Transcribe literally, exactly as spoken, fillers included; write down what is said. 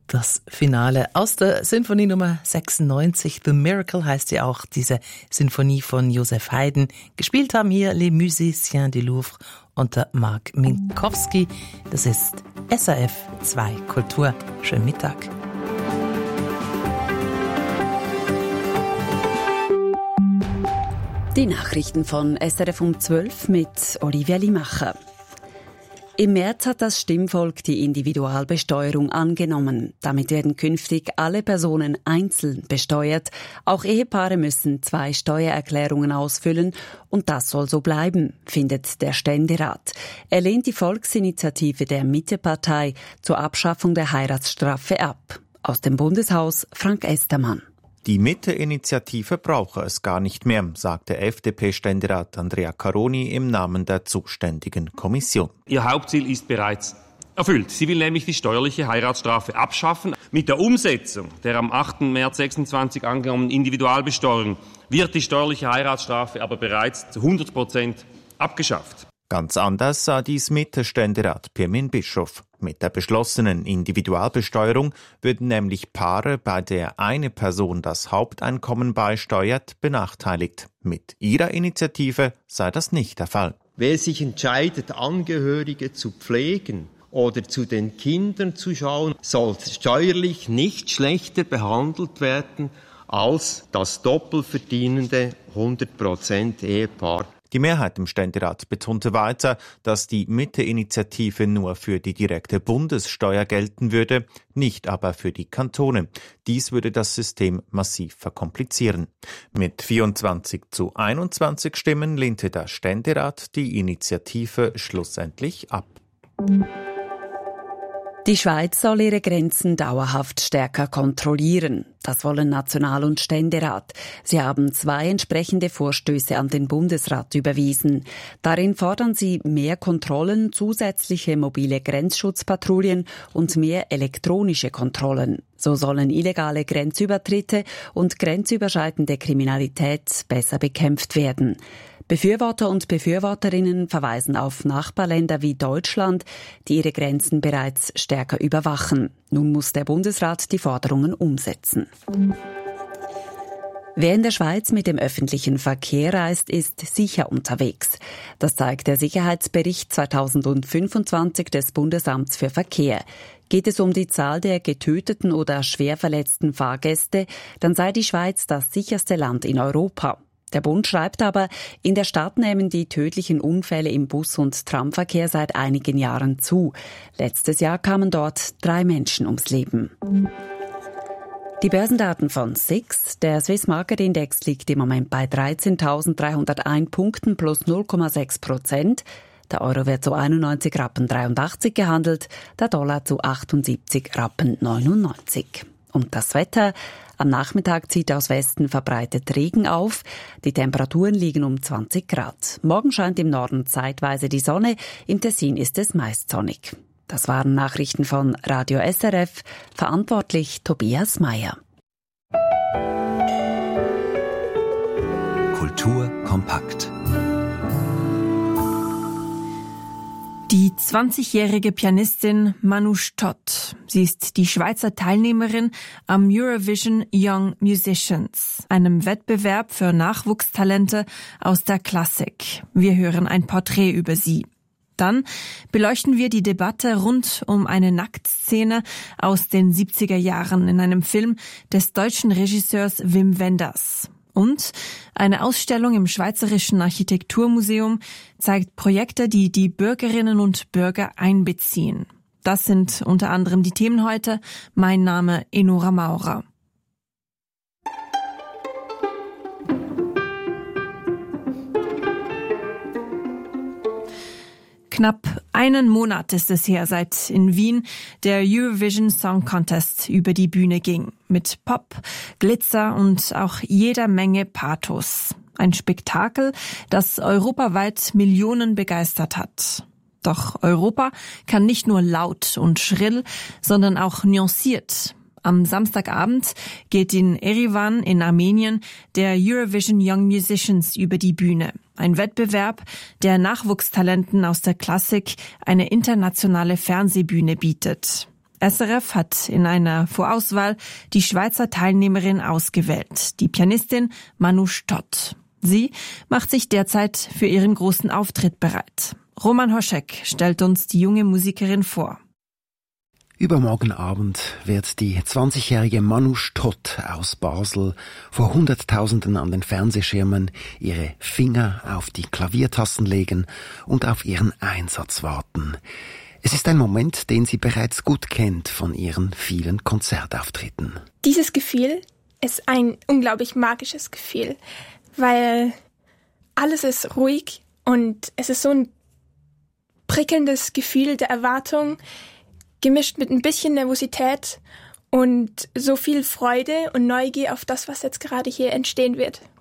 Das Finale aus der Sinfonie Nummer sechsundneunzig, The Miracle heißt ja auch diese Sinfonie von Joseph Haydn. Gespielt haben hier Les Musiciens du Louvre unter Mark Minkowski. Das ist S R F zwei Kultur. Schönen Mittag. Die Nachrichten von S R F um zwölf mit Olivia Limacher. Im März hat das Stimmvolk die Individualbesteuerung angenommen. Damit werden künftig alle Personen einzeln besteuert. Auch Ehepaare müssen zwei Steuererklärungen ausfüllen und das soll so bleiben, findet der Ständerat. Er lehnt die Volksinitiative der Mittepartei zur Abschaffung der Heiratsstrafe ab. Aus dem Bundeshaus Frank Estermann. Die Mitte-Initiative brauche es gar nicht mehr, sagte F D P-Ständerat Andrea Caroni im Namen der zuständigen Kommission. Ihr Hauptziel ist bereits erfüllt. Sie will nämlich die steuerliche Heiratsstrafe abschaffen. Mit der Umsetzung der am achten März sechsundzwanzig angenommenen Individualbesteuerung wird die steuerliche Heiratsstrafe aber bereits zu hundert Prozent abgeschafft. Ganz anders sah dies Mitte-Ständerat Pirmin Bischof. Mit der beschlossenen Individualbesteuerung würden nämlich Paare, bei der eine Person das Haupteinkommen beisteuert, benachteiligt. Mit ihrer Initiative sei das nicht der Fall. Wer sich entscheidet, Angehörige zu pflegen oder zu den Kindern zu schauen, soll steuerlich nicht schlechter behandelt werden als das doppelverdienende hundert Prozent Ehepaar. Die Mehrheit im Ständerat betonte weiter, dass die Mitte-Initiative nur für die direkte Bundessteuer gelten würde, nicht aber für die Kantone. Dies würde das System massiv verkomplizieren. Mit vierundzwanzig zu einundzwanzig Stimmen lehnte der Ständerat die Initiative schlussendlich ab. Die Schweiz soll ihre Grenzen dauerhaft stärker kontrollieren. Das wollen National- und Ständerat. Sie haben zwei entsprechende Vorstöße an den Bundesrat überwiesen. Darin fordern sie mehr Kontrollen, zusätzliche mobile Grenzschutzpatrouillen und mehr elektronische Kontrollen. So sollen illegale Grenzübertritte und grenzüberschreitende Kriminalität besser bekämpft werden. Befürworter und Befürworterinnen verweisen auf Nachbarländer wie Deutschland, die ihre Grenzen bereits stärker überwachen. Nun muss der Bundesrat die Forderungen umsetzen. Wer in der Schweiz mit dem öffentlichen Verkehr reist, ist sicher unterwegs. Das zeigt der Sicherheitsbericht zweitausendfünfundzwanzig des Bundesamts für Verkehr. Geht es um die Zahl der getöteten oder schwer verletzten Fahrgäste, dann sei die Schweiz das sicherste Land in Europa. Der Bund schreibt aber, in der Stadt nehmen die tödlichen Unfälle im Bus- und Tramverkehr seit einigen Jahren zu. Letztes Jahr kamen dort drei Menschen ums Leben. Die Börsendaten von S I X. Der Swiss Market Index liegt im Moment bei dreizehntausenddreihunderteins Punkten plus null Komma sechs Prozent. Der Euro wird zu einundneunzig Rappen dreiundachtzig gehandelt, der Dollar zu achtundsiebzig Rappen neunundneunzig. Und das Wetter? Am Nachmittag zieht aus Westen verbreitet Regen auf. Die Temperaturen liegen um zwanzig Grad. Morgen scheint im Norden zeitweise die Sonne, im Tessin ist es meist sonnig. Das waren Nachrichten von Radio S R F, verantwortlich Tobias Meyer. Kultur kompakt. Die zwanzigjährige Pianistin Manouche Todt. Sie ist die Schweizer Teilnehmerin am Eurovision Young Musicians, einem Wettbewerb für Nachwuchstalente aus der Klassik. Wir hören ein Porträt über sie. Dann beleuchten wir die Debatte rund um eine Nacktszene aus den siebziger Jahren in einem Film des deutschen Regisseurs Wim Wenders. Und eine Ausstellung im Schweizerischen Architekturmuseum zeigt Projekte, die die Bürgerinnen und Bürger einbeziehen. Das sind unter anderem die Themen heute. Mein Name Enora Maurer. Knapp einen Monat ist es her, seit in Wien der Eurovision Song Contest über die Bühne ging. Mit Pop, Glitzer und auch jeder Menge Pathos. Ein Spektakel, das europaweit Millionen begeistert hat. Doch Europa kann nicht nur laut und schrill, sondern auch nuanciert. Am Samstagabend geht in Erivan in Armenien der Eurovision Young Musicians über die Bühne. Ein Wettbewerb, der Nachwuchstalenten aus der Klassik eine internationale Fernsehbühne bietet. S R F hat in einer Vorauswahl die Schweizer Teilnehmerin ausgewählt, die Pianistin Manouche Todt. Sie macht sich derzeit für ihren großen Auftritt bereit. Roman Hoschek stellt uns die junge Musikerin vor. Übermorgen Abend wird die zwanzigjährige Manouche Todt aus Basel vor Hunderttausenden an den Fernsehschirmen ihre Finger auf die Klaviertasten legen und auf ihren Einsatz warten. Es ist ein Moment, den sie bereits gut kennt von ihren vielen Konzertauftritten. Dieses Gefühl ist ein unglaublich magisches Gefühl, weil alles ist ruhig und es ist so ein prickelndes Gefühl der Erwartung, gemischt mit ein bisschen Nervosität und so viel Freude und Neugier auf das, was jetzt gerade hier entstehen wird.